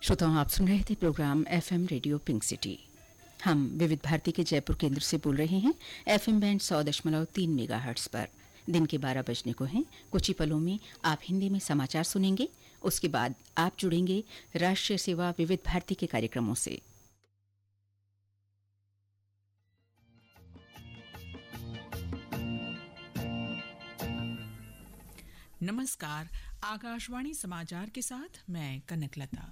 श्रोताओं, आप सुन रहे थे programme FM radio pink city. हम विविध भारती के जयपुर केंद्र से बोल रहे हैं एफएम बैंड 100.3 मेगाहर्ट्ज पर। दिन के 12 बजने को हैं। कुछ ही पलों में आप हिंदी में समाचार सुनेंगे। उसके बाद आप जुड़ेंगे राष्ट्रीय सेवा विविध भारती के कार्यक्रमों से। नमस्कार, आकाशवाणी समाचार के साथ मैं कनकलता।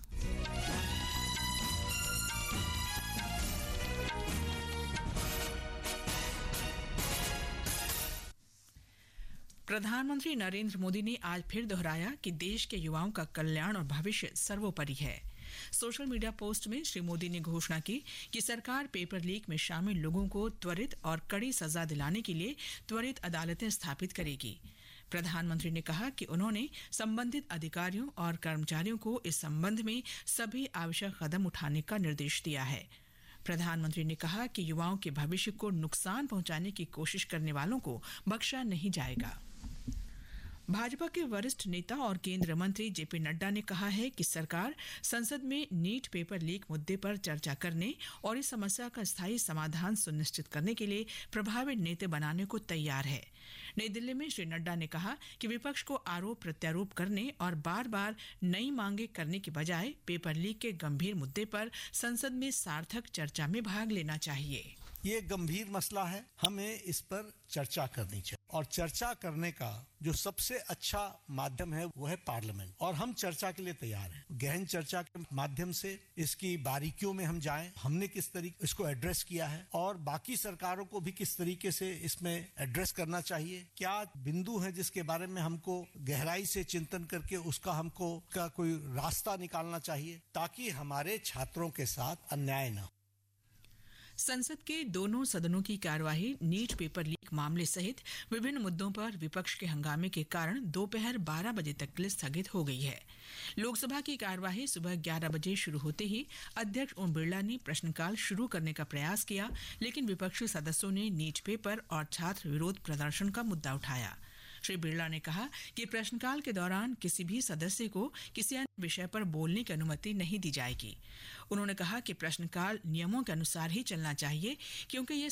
प्रधानमंत्री नरेंद्र मोदी ने आज फिर दोहराया कि देश के युवाओं का कल्याण और भविष्य सर्वोपरि है। सोशल मीडिया पोस्ट में श्री मोदी ने घोषणा की कि सरकार पेपर लीक में शामिल लोगों को त्वरित और कड़ी सजा दिलाने के लिए त्वरित अदालतें स्थापित करेगी। प्रधानमंत्री ने कहा कि उन्होंने संबंधित अधिकारियों और कर्मचारियों को इस संबंध में सभी आवश्यक कदम उठाने का निर्देश दिया है। प्रधानमंत्री ने कहा कि युवाओं के भविष्य को नुकसान पहुंचाने की कोशिश करने वालों को बख्शा नहीं जाएगा। भाजपा के वरिष्ठ नेता और केंद्रीय मंत्री जेपी नड्डा ने कहा है कि सरकार संसद में नीट पेपर लीक मुद्दे पर चर्चा करने और इस समस्या का स्थायी समाधान सुनिश्चित करने के लिए प्रभावी नीति बनाने को तैयार है। नई दिल्ली में श्री नड्डा ने कहा कि विपक्ष को आरोप प्रत्यारोप करने और बार बार नई मांगे करने की बजाय पेपर लीक के गंभीर मुद्दे पर संसद में सार्थक चर्चा में भाग लेना चाहिए। ये गंभीर मसला है, हमें इस पर चर्चा करनी चाहिए और चर्चा करने का जो सबसे अच्छा माध्यम है वो है पार्लियामेंट, और हम चर्चा के लिए तैयार हैं। गहन चर्चा के माध्यम से इसकी बारीकियों में हम जाएं, हमने किस तरीके इसको एड्रेस किया है और बाकी सरकारों को भी किस तरीके से इसमें एड्रेस करना चाहिए, क्या बिंदु है जिसके बारे में हमको गहराई से चिंतन करके उसका हमको का कोई रास्ता निकालना चाहिए ताकि हमारे छात्रों के साथ अन्याय न हो। संसद के दोनों सदनों की कार्यवाही नीट पेपर लीक मामले सहित विभिन्न मुद्दों पर विपक्ष के हंगामे के कारण दोपहर 12 बजे तक के लिए स्थगित हो गई है। लोकसभा की कार्यवाही सुबह 11 बजे शुरू होते ही अध्यक्ष ओम बिरला ने प्रश्नकाल शुरू करने का प्रयास किया, लेकिन विपक्षी सदस्यों ने नीट पेपर और छात्र विरोध प्रदर्शन का मुद्दा उठाया। श्री बिरला ने कहा कि प्रश्नकाल के दौरान किसी भी सदस्य को किसी अन्य विषय पर बोलने की अनुमति नहीं दी जाएगी। उन्होंने कहा कि प्रश्नकाल नियमों के अनुसार ही चलना चाहिए, क्योंकि ये